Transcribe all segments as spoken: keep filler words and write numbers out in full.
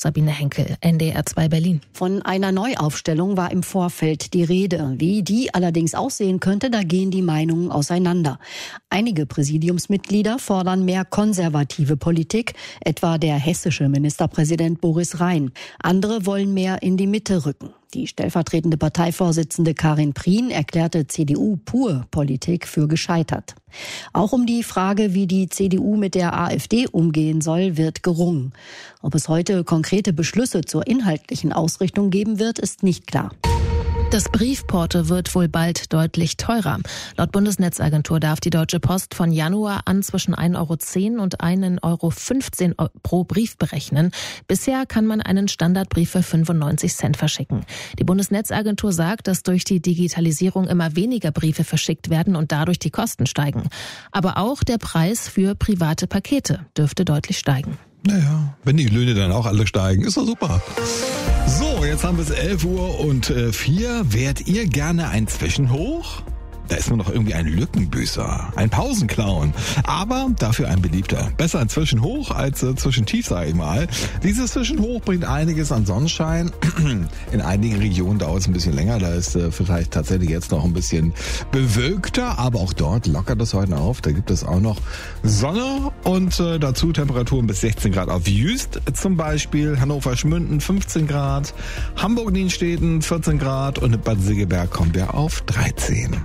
Sabine Henkel, N D R zwei Berlin. Von einer Neuaufstellung war im Vorfeld die Rede. Wie die allerdings aussehen könnte, da gehen die Meinungen auseinander. Einige Präsidiumsmitglieder fordern mehr konservative Politik, etwa der hessische Ministerpräsident Boris Rhein. Andere wollen mehr in die Mitte rücken. Die stellvertretende Parteivorsitzende Karin Prien erklärte C D U-Pur-Politik für gescheitert. Auch um die Frage, wie die C D U mit der AfD umgehen soll, wird gerungen. Ob es heute konkrete Beschlüsse zur inhaltlichen Ausrichtung geben wird, ist nicht klar. Das Briefporto wird wohl bald deutlich teurer. Laut Bundesnetzagentur darf die Deutsche Post von Januar an zwischen ein Euro zehn und ein Euro fünfzehn pro Brief berechnen. Bisher kann man einen Standardbrief für fünfundneunzig Cent verschicken. Die Bundesnetzagentur sagt, dass durch die Digitalisierung immer weniger Briefe verschickt werden und dadurch die Kosten steigen. Aber auch der Preis für private Pakete dürfte deutlich steigen. Naja, wenn die Löhne dann auch alle steigen, ist doch super. So, jetzt haben wir es elf Uhr und vier. Wärt ihr gerne ein Zwischenhoch? Da ist nur noch irgendwie ein Lückenbüßer, ein Pausenclown, aber dafür ein beliebter. Besser ein Zwischenhoch als äh, Zwischentief, sage ich mal. Dieses Zwischenhoch bringt einiges an Sonnenschein. In einigen Regionen dauert es ein bisschen länger, da ist äh, vielleicht tatsächlich jetzt noch ein bisschen bewölkter, aber auch dort lockert es heute auf. Da gibt es auch noch Sonne und äh, dazu Temperaturen bis sechzehn Grad auf Jüst zum Beispiel, Hannover-Schmünden fünfzehn Grad, Hamburg-Nienstädten vierzehn Grad und in Bad Segeberg kommen wir auf dreizehn.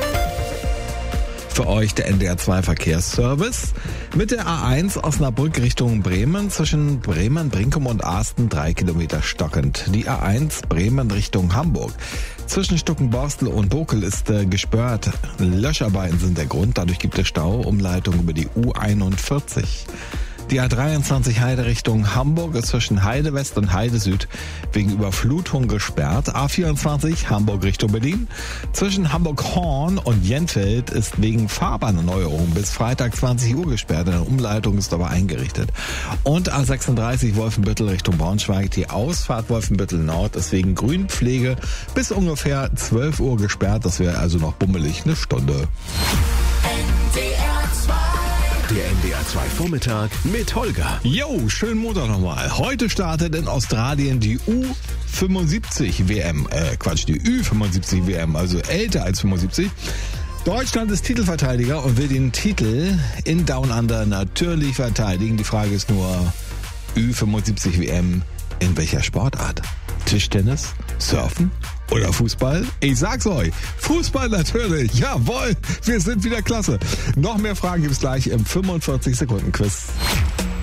Für euch der N D R zwei Verkehrsservice. Mit der A eins Osnabrück Richtung Bremen zwischen Bremen, Brinkum und Asten drei Kilometer stockend. Die A eins Bremen Richtung Hamburg. Zwischen Stuckenborstel und Bokel ist äh, gesperrt. Löscharbeiten sind der Grund. Dadurch gibt es Stau. Umleitung über die U einundvierzig. Die A dreiundzwanzig Heide Richtung Hamburg ist zwischen Heide West und Heide Süd wegen Überflutung gesperrt. A vierundzwanzig Hamburg Richtung Berlin. Zwischen Hamburg-Horn und Jentfeld ist wegen Fahrbahnerneuerung bis Freitag zwanzig Uhr gesperrt. Eine Umleitung ist aber eingerichtet. Und A sechsunddreißig Wolfenbüttel Richtung Braunschweig. Die Ausfahrt Wolfenbüttel Nord ist wegen Grünpflege bis ungefähr zwölf Uhr gesperrt. Das wäre also noch bummelig eine Stunde. Der N D R zwei Vormittag mit Holger. Jo, schönen Montag nochmal. Heute startet in Australien die U fünfundsiebzig W M. Äh, Quatsch, die Ü fünfundsiebzig W M, also älter als fünfundsiebzig. Deutschland ist Titelverteidiger und will den Titel in Down Under natürlich verteidigen. Die Frage ist nur, Ü fünfundsiebzig W M in welcher Sportart? Tischtennis? Surfen? Oder Fußball? Ich sag's euch, Fußball natürlich, jawohl, wir sind wieder klasse. Noch mehr Fragen gibt's gleich im fünfundvierzig Sekunden Quiz.